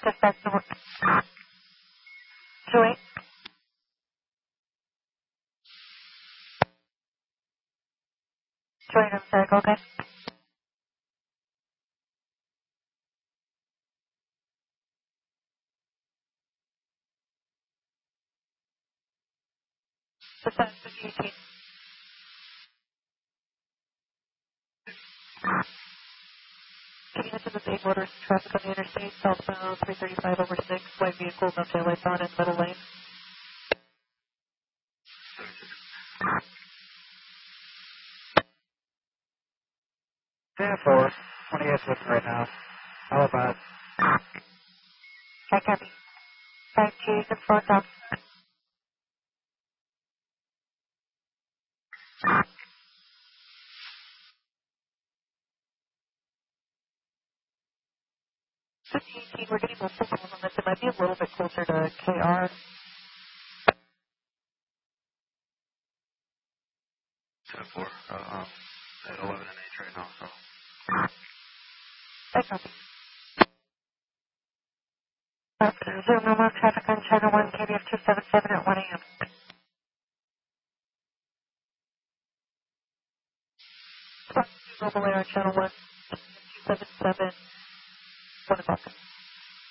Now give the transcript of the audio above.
Dispatch number 28. I'm sorry, go ahead. Dispatch 18. Getting into the same motorist traffic on the interstate, southbound 335 over 6, white vehicle, no taillights on in middle lane. Yeah, 4. 28 with right now. How about? Okay, copy. 5G, good front up. We're getting multiple calls on this. It might be a little bit closer to KR. 10-4. At 11 and 8 right now, so. I copy. Okay, zero no more traffic on China 1, KBF 277 at 1 a.m. Mobile Air on Channel 1, 277, 1 o'clock.